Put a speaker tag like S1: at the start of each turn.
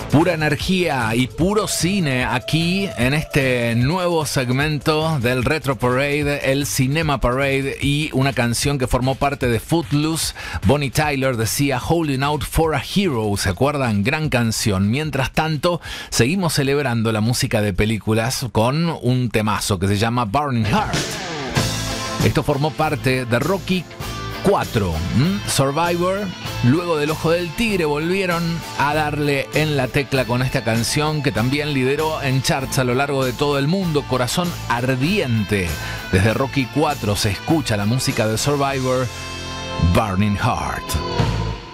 S1: Pura energía y puro cine aquí en este nuevo segmento del Retro Parade, el Cinema Parade, y una canción que formó parte de Footloose. Bonnie Tyler decía "Holding Out for a Hero", ¿se acuerdan? Gran canción. Mientras tanto, seguimos celebrando la música de películas con un temazo que se llama Burning Heart. Esto formó parte de Rocky 4, Survivor. Luego del Ojo del Tigre volvieron a darle en la tecla con esta canción que también lideró en charts a lo largo de todo el mundo. Corazón ardiente. Desde Rocky 4 se escucha la música de Survivor, Burning Heart.